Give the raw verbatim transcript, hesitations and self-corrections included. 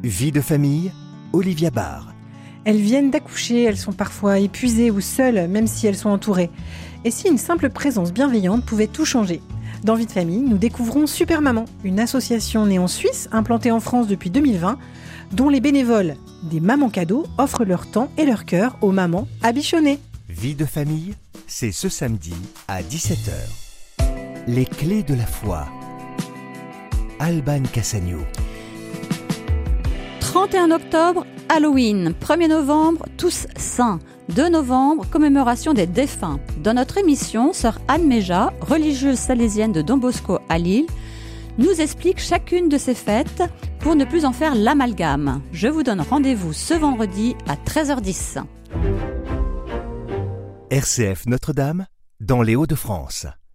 Vie de famille, Olivia Barr. Elles viennent d'accoucher, elles sont parfois épuisées ou seules, même si elles sont entourées. Et si une simple présence bienveillante pouvait tout changer ? Dans Vie de famille, nous découvrons Super Maman, une association née en Suisse, implantée en France depuis deux mille vingt, dont les bénévoles des mamans cadeaux offrent leur temps et leur cœur aux mamans à bichonner. Vie de famille, c'est ce samedi à dix-sept heures. Les clés de la foi. Alban Cassagno. trente et un octobre, Halloween. premier novembre, Tous Saints. deux novembre, commémoration des défunts. Dans notre émission, sœur Anne Méja, religieuse salésienne de Don Bosco à Lille, nous explique chacune de ces fêtes pour ne plus en faire l'amalgame. Je vous donne rendez-vous ce vendredi à treize heures dix. R C F Notre-Dame, dans les Hauts-de-France.